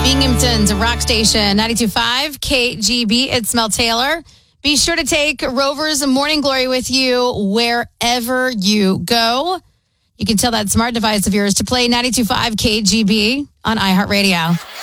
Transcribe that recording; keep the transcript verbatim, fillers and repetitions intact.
Binghamton's Rock Station, ninety-two point five K G B. It's Mel Taylor. Be sure to take Rover's Morning Glory with you wherever you go. You can tell that smart device of yours to play ninety-two point five K G B on iHeartRadio.